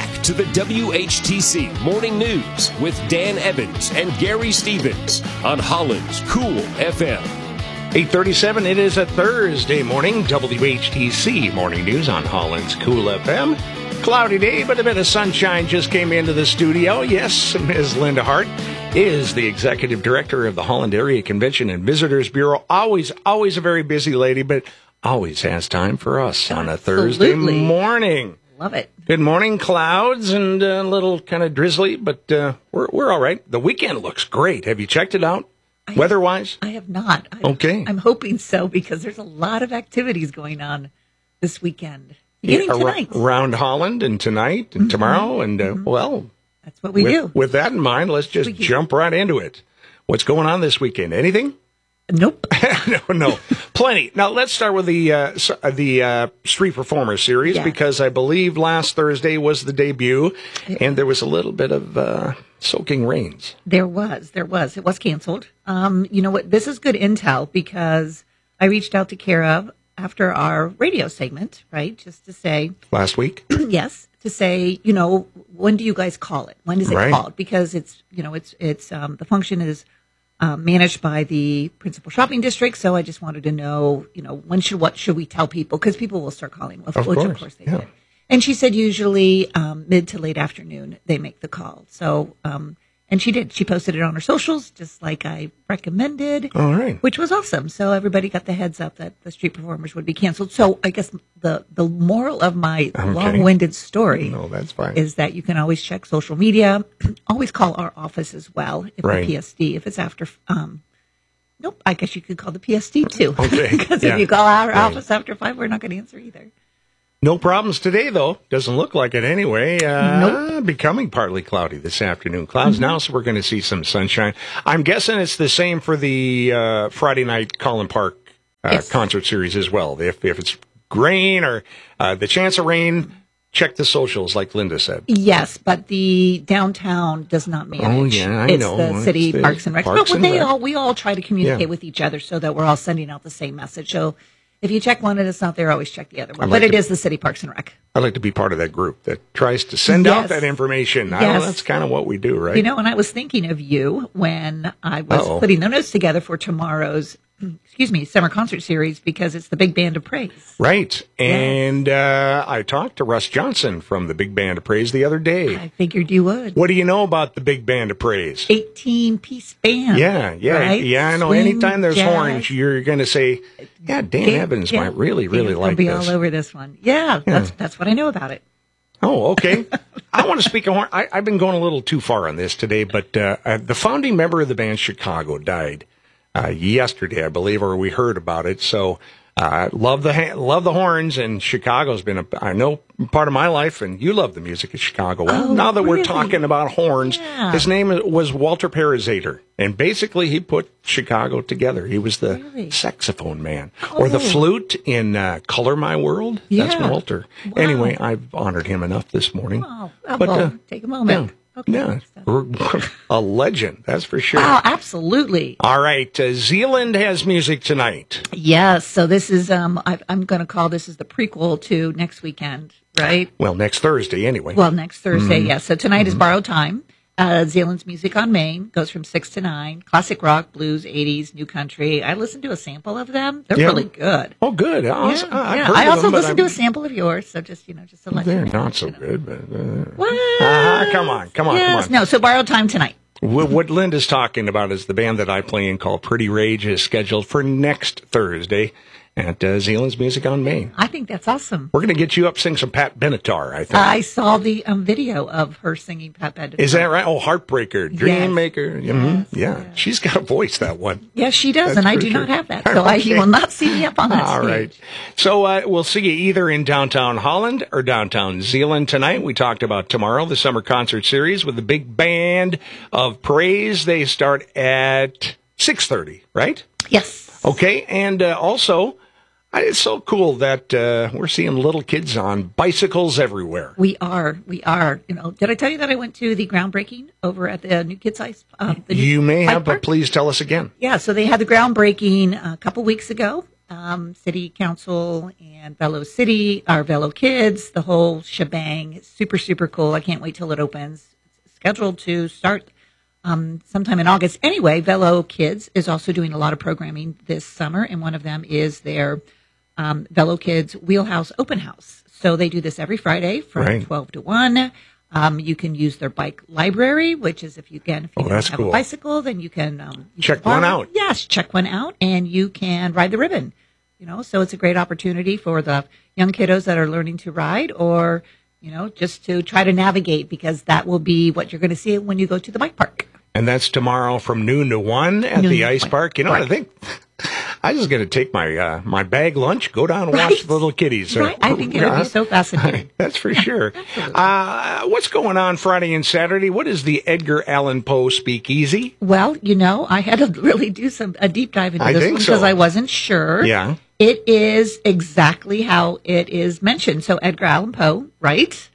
back to the WHTC Morning News with Dan Evans and Gary Stevens on Holland's Cool FM. 8:37, it is a Thursday morning, WHTC Morning News on Holland's Cool FM. Cloudy day, but a bit of sunshine just came into the studio. Yes, Ms. Linda Hart is the Executive Director of the Holland Area Convention and Visitors Bureau. Always a very busy lady, but always has time for us on a Thursday morning. Love it. Good morning, clouds and a little kind of drizzly, but we're all right. The weekend looks great. Have you checked it out, weather-wise? I have not. Okay. I'm hoping so because there's a lot of activities going on this weekend. Beginning tonight. Around Holland and tonight and tomorrow. And, well, that's what we do. With that in mind, let's just jump right into it. What's going on this weekend? Anything? Nope. No. Plenty. Now, let's start with the Street Performer Series, because I believe last Thursday was the debut, and there was a little bit of soaking rains. There was. It was canceled. You know what? This is good intel because I reached out to Kara after our radio segment, right, just to say. Last week? Yes, to say, when do you guys call it? When is it called? Because it's the function is managed by the principal shopping district, so I just wanted to know, what should we tell people? Because people will start calling, which of course they did. And she said usually mid to late afternoon they make the call. So, and she did. She posted it on her socials, just like I recommended. All right. Which was awesome. So everybody got the heads up that the Street Performers would be canceled. So I guess the moral of my long-winded story that's fine. is that you can always check social media. Always call our office as well if the PSD, if it's after, I guess you could call the PSD too. Okay. Because if you call our office after 5, we're not going to answer either. No problems today, though. Doesn't look like it anyway. Nope. Becoming partly cloudy this afternoon. Clouds now, so we're going to see some sunshine. I'm guessing it's the same for the Friday night Collin Park concert series as well. If it's rain or the chance of rain, check the socials, like Linda said. Yes, but the downtown does not manage. Oh, yeah, I know. It's the city Parks and Rec. But we all try to communicate with each other so that we're all sending out the same message. So if you check one and it's not there, always check the other one. But it is the City Parks and Rec. I'd like to be part of that group that tries to send out that information. Yes. That's kind of what we do, right? And I was thinking of you when I was putting the notes together for tomorrow's, summer concert series because it's the Big Band of Praise. Right. And I talked to Russ Johnson from the Big Band of Praise the other day. I figured you would. What do you know about the Big Band of Praise? 18-piece band. Yeah. Right? Yeah, I know. Swing, anytime there's jazz. horns, you're going to say, Dan Evans might really like this. He'll be all over this one. Yeah, that's what I know about it. Oh, okay. I want to speak of horn. I've been going a little too far on this today, but the founding member of the band Chicago died yesterday, I believe, or we heard about it. So love the horns, and Chicago's been I know part of my life, and you love the music of Chicago. Well, now that we're talking about horns, his name was Walter Parazater, and basically he put Chicago together. He was the saxophone man, or the flute in Color My World. Yeah. That's Walter. Wow. Anyway, I've honored him enough this morning. Oh, take a moment. Yeah, a legend, that's for sure. Oh, absolutely. All right, Zealand has music tonight. Yes, so this is, I'm going to call this is the prequel to next weekend, right? Well, next Thursday, anyway. Well, next Thursday, yes. So tonight is Borrowed Time. Zealand's Music on Main goes from 6 to 9. Classic rock, blues, 80s, new country. I listened to a sample of them. They're really good. Oh, good. I also listened to a sample of yours, so just to let you know. They're not so good, but... What? Come on. No, so Borrowed Time tonight. What Linda's talking about is the band that I play in called Pretty Rage is scheduled for next Thursday at Zealand's Music on Main. I think that's awesome. We're going to get you up sing some Pat Benatar, I think. I saw the video of her singing Pat Benatar. Is that right? Oh, Heartbreaker, Dreammaker. Yes. Yeah. She's got a voice, that one. Yes, she does, and I do not have that. So Okay. you will not see me up on that All stage. right. So we'll see you either in downtown Holland or downtown Zealand tonight. We talked about tomorrow, the summer concert series with the Big Band of Praise. They start at 6:30, right? Yes. Okay, and also... It's so cool that we're seeing little kids on bicycles everywhere. We are. Did I tell you that I went to the groundbreaking over at the New Kids Ice? You may have, but please tell us again. Yeah, so they had the groundbreaking a couple weeks ago. City Council and Velo City, our Velo Kids, the whole shebang. It's super, super cool. I can't wait till it opens. It's scheduled to start sometime in August. Anyway, Velo Kids is also doing a lot of programming this summer, and one of them is their Velo Kids Wheelhouse Open House. So they do this every Friday from 12 to 1. You can use their bike library, which is if you don't have a bicycle, then you can check one out. Yes, check one out, and you can ride the ribbon. So it's a great opportunity for the young kiddos that are learning to ride, or just to try to navigate, because that will be what you're going to see when you go to the bike park. And that's tomorrow from noon to 1 at the ice park. What I think? I just going to take my my bag lunch, go down and watch the little kiddies. Right. I think it would be so fascinating. That's for sure. What's going on Friday and Saturday? What is the Edgar Allan Poe Speakeasy? Well, I had to really do a deep dive into this one because I wasn't sure. Yeah. It is exactly how it is mentioned. So Edgar Allan Poe, right?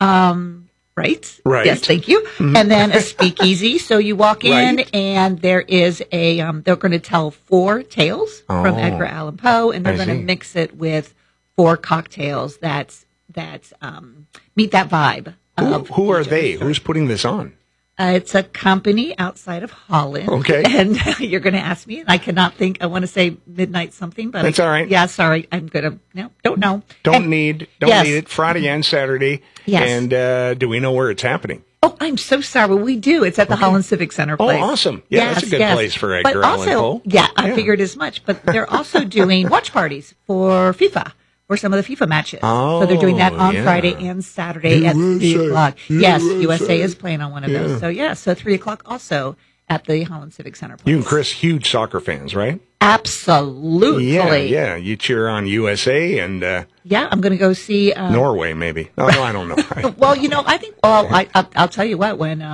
Right. Yes, thank you. And then a speakeasy. So you walk in and there is they're going to tell 4 tales from Edgar Allan Poe, and they're going to mix it with 4 cocktails that meet that vibe. Who are they? Who's putting this on? It's a company outside of Holland. Okay. And you're going to ask me, and I cannot think. I want to say Midnight something, but that's all right. Yeah, sorry. I'm going to, don't know. Don't need it. Friday and Saturday. Yes. And do we know where it's happening? Oh, I'm so sorry. We do. It's at the Holland Civic Center place. Oh, awesome. Yeah, that's a good place for Edgar Allan Poe. Yeah, I figured as much. But they're also doing watch parties for FIFA. For some of the FIFA matches. So they're doing that on Friday and Saturday at 3 o'clock. Yes, USA is playing on one of those. So 3 o'clock also at the Holland Civic Center place. You and Chris, huge soccer fans, right? Absolutely. Yeah. You cheer on USA and... I'm going to go see... Norway, maybe. No, I don't know. Well, I think... Well, I'll tell you what, when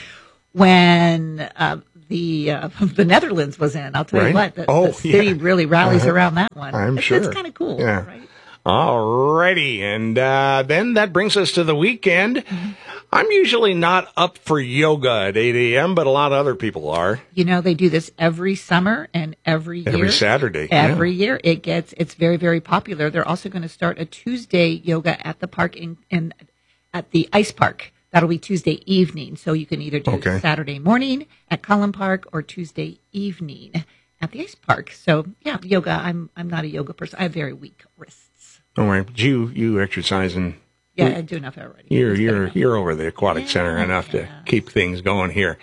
the Netherlands was in, I'll tell you what, the city really rallies around that one. I'm sure. It's kind of cool, right? All righty. And then that brings us to the weekend. Mm-hmm. I'm usually not up for yoga at 8 a.m., but a lot of other people are. They do this every summer and every year. Every Saturday. Every year. It's very, very popular. They're also going to start a Tuesday yoga at the park at the ice park. That'll be Tuesday evening. So you can either do it Saturday morning at Collin Park or Tuesday evening at the ice park. So, yoga. I'm not a yoga person. I have very weak wrists. All right, but you exercise and I do enough already. You're over the aquatic center enough to keep things going here.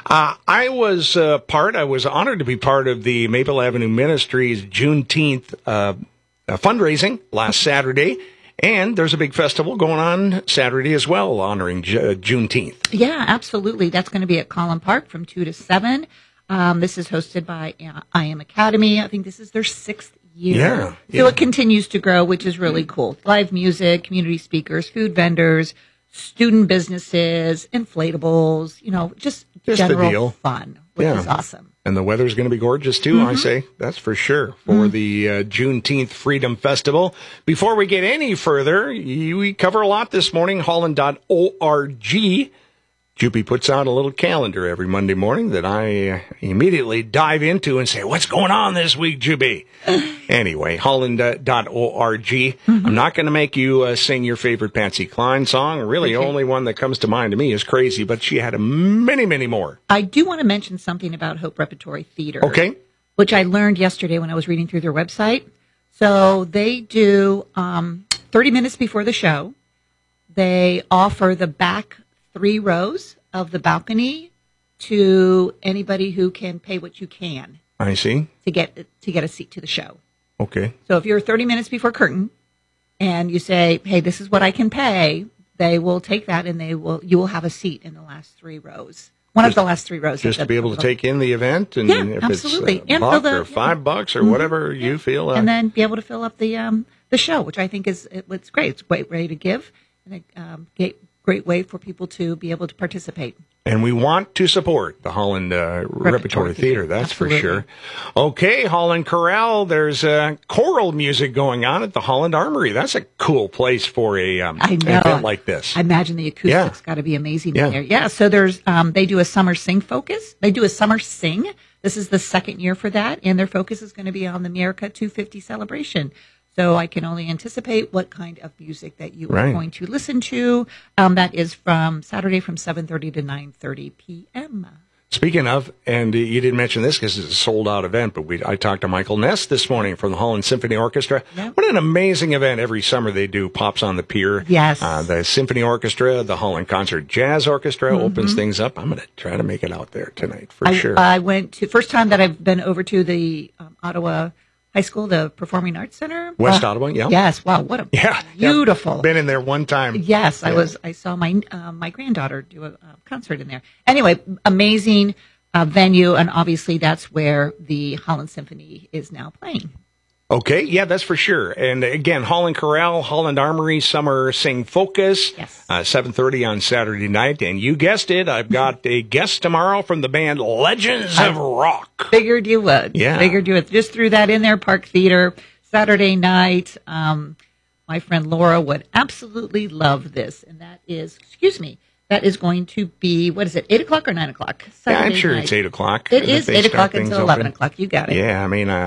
I was honored to be part of the Maple Avenue Ministries Juneteenth fundraising last Saturday, and there's a big festival going on Saturday as well, honoring Juneteenth. Yeah, absolutely. That's going to be at Collin Park from 2 to 7. This is hosted by I Am Academy. I think this is their 6th year. So it continues to grow, which is really cool. Live music, community speakers, food vendors, student businesses, inflatables, just general fun, which is awesome. And the weather's going to be gorgeous, too, I say. That's for sure, for the Juneteenth Freedom Festival. Before we get any further, we cover a lot this morning, Holland.org. Juppie puts out a little calendar every Monday morning that I immediately dive into and say, what's going on this week, Juppie? Anyway, Holland.org. I'm not going to make you sing your favorite Patsy Cline song. Really, the only one that comes to mind to me is Crazy, but she had many, many more. I do want to mention something about Hope Repertory Theater. Okay. Which I learned yesterday when I was reading through their website. So they do 30 minutes before the show. They offer the back 3 rows of the balcony to anybody who can pay what you can. I see. To get a seat to the show. Okay. So if you're 30 minutes before curtain and you say, "Hey, this is what I can pay," they will take that and you will have a seat in the last 3 rows. One of the last 3 rows. Just to be able to take in the event, and if absolutely. It's $1 or $5 or whatever you feel, and then be able to fill up the show, which I think it's great. It's a great way to give, and great way for people to be able to participate. And we want to support the Holland Repertory Theater, that's for sure. Okay, Holland Chorale, there's choral music going on at the Holland Armory. That's a cool place for an event like this. I imagine the acoustics got to be amazing in there. Yeah, so there's they do a summer sing focus. They do a summer sing. This is the second year for that, and their focus is going to be on the America 250 celebration. So I can only anticipate what kind of music that you are going to listen to. That is from Saturday from 7:30 to 9:30 p.m. Speaking of, and you didn't mention this because it's a sold-out event, but I talked to Michael Ness this morning from the Holland Symphony Orchestra. Yep. What an amazing event every summer they do, Pops on the Pier. Yes. The Symphony Orchestra, the Holland Concert Jazz Orchestra opens things up. I'm going to try to make it out there tonight for sure. I went to, first time that I've been over to the Ottawa High School, the Performing Arts Center. West Ottawa, yeah. Yes, wow, what a beautiful. Been in there one time. Yes, I saw my granddaughter do a concert in there. Anyway, amazing venue, and obviously that's where the Holland Symphony is now playing. Okay, yeah, that's for sure. And again, Holland Chorale, Holland Armory, Summer Sing Focus, 7:30 on Saturday night. And you guessed it, I've got a guest tomorrow from the band Legends of Rock. Figured you would. Yeah. Figured you would. Just threw that in there, Park Theater, Saturday night. My friend Laura would absolutely love this. And that is, that is going to be, 8 o'clock or 9 o'clock? Yeah, I'm sure it's 8 o'clock. It is 8 o'clock until 11 o'clock. You got it. Yeah, I mean,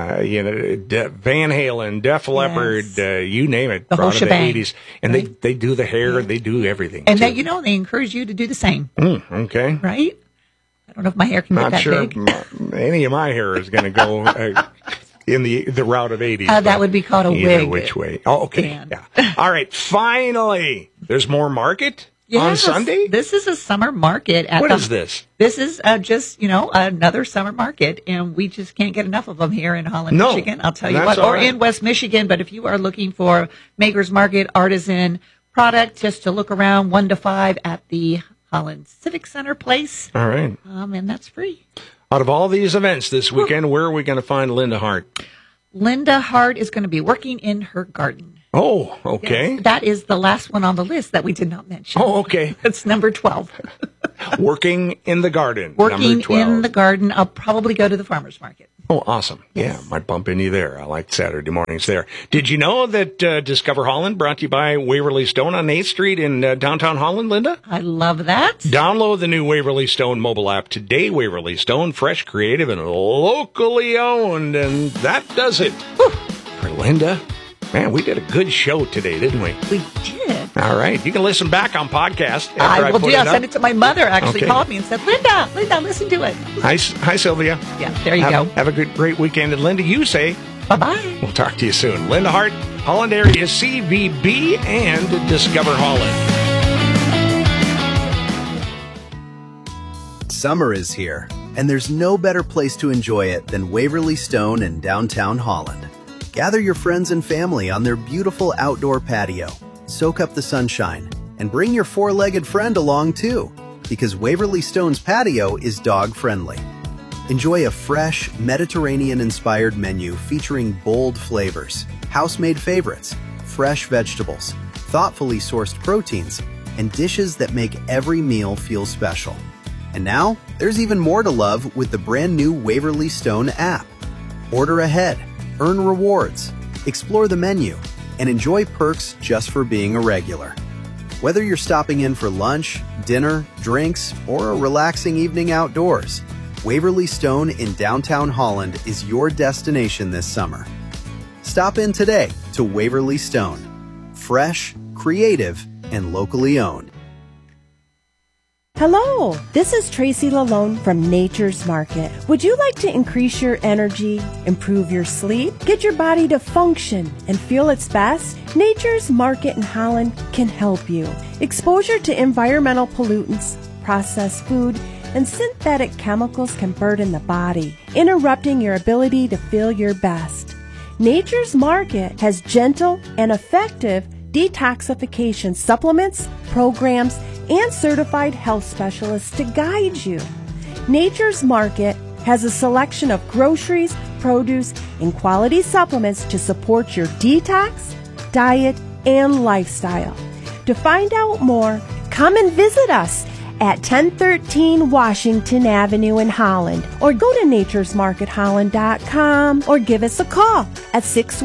Van Halen, Def Leppard, you name it. The whole shebang. The 80s. And they do the hair, they do everything. And they encourage you to do the same. Okay. Right? I don't know if my hair can get that big. Not sure any of my hair is going to go in the route of 80s. That would be called a wig. Either which way. Oh, okay. Yeah. All right, finally, there's more market? Yes, on Sunday? This is a summer market. What is this? This is just, another summer market, and we just can't get enough of them here in Holland, Michigan. I'll tell you what, or in West Michigan. But if you are looking for Maker's Market artisan product, just to look around 1 to 5 at the Holland Civic Center place. All right. And that's free. Out of all these events this weekend, where are we going to find Linda Hart? Linda Hart is going to be working in her garden. Oh, okay. Yes, that is the last one on the list that we did not mention. Oh, okay. That's number 12. Working in the garden. Working number 12. in the garden. I'll probably go to the farmer's market. Oh, awesome. Yes. Yeah, might bump into you there. I like Saturday mornings there. Did you know that Discover Holland brought to you by Waverly Stone on 8th Street in downtown Holland, Linda? I love that. Download the new Waverly Stone mobile app today. Waverly Stone, fresh, creative, and locally owned. And that does it. Whew. For Linda. Man, we did a good show today, didn't we? We did. All right. You can listen back on podcast. I will do. I'll send it to my mother. Actually called me and said, Linda, listen to it. Hi, Sylvia. Yeah, there you go. Have a great weekend. And Linda, you say bye-bye. We'll talk to you soon. Linda Hart, Holland Area CVB, and Discover Holland. Summer is here, and there's no better place to enjoy it than Waverly Stone in downtown Holland. Gather your friends and family on their beautiful outdoor patio. Soak up the sunshine and bring your four-legged friend along too, because Waverly Stone's patio is dog-friendly. Enjoy a fresh, Mediterranean-inspired menu featuring bold flavors, house-made favorites, fresh vegetables, thoughtfully sourced proteins, and dishes that make every meal feel special. And now, there's even more to love with the brand new Waverly Stone app. Order ahead, earn rewards, explore the menu, and enjoy perks just for being a regular. Whether you're stopping in for lunch, dinner, drinks, or a relaxing evening outdoors, Waverly Stone in downtown Holland is your destination this summer. Stop in today to Waverly Stone. Fresh, creative, and locally owned. Hello, this is Tracy Lalone from Nature's Market. Would you like to increase your energy, improve your sleep, get your body to function and feel its best? Nature's Market in Holland can help you. Exposure to environmental pollutants, processed food, and synthetic chemicals can burden the body, interrupting your ability to feel your best. Nature's Market has gentle and effective detoxification supplements, programs, and certified health specialists to guide you. Nature's Market has a selection of groceries, produce, and quality supplements to support your detox, diet, and lifestyle. To find out more, come and visit us at 1013 Washington Avenue in Holland, or go to naturesmarketholland.com, or give us a call at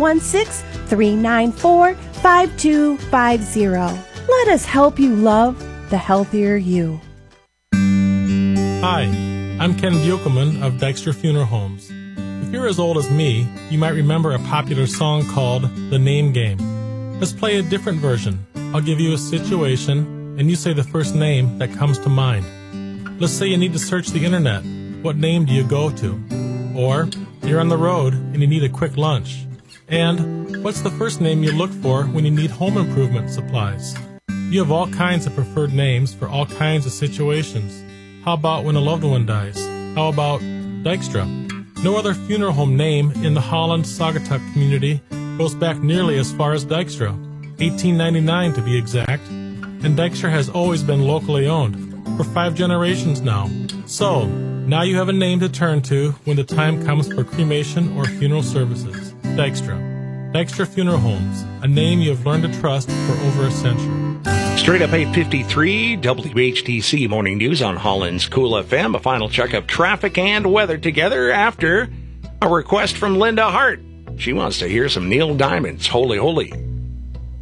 616-394-5250. Let us help you love the healthier you. Hi, I'm Ken Buchelman of Dykstra Funeral Homes. If you're as old as me, you might remember a popular song called The Name Game. Let's play a different version. I'll give you a situation, and you say the first name that comes to mind. Let's say you need to search the internet. What name do you go to? Or you're on the road and you need a quick lunch. And what's the first name you look for when you need home improvement supplies? You have all kinds of preferred names for all kinds of situations. How about when a loved one dies? How about Dykstra? No other funeral home name in the Holland-Saugatuck community goes back nearly as far as Dykstra, 1899 to be exact, and Dykstra has always been locally owned, for 5 generations now. So, now you have a name to turn to when the time comes for cremation or funeral services. Dykstra. Dykstra Funeral Homes, a name you have learned to trust for over a century. Straight up 8:53, WHTC Morning News on Holland's Cool FM. A final check of traffic and weather together after a request from Linda Hart. She wants to hear some Neil Diamond's Holy Holy.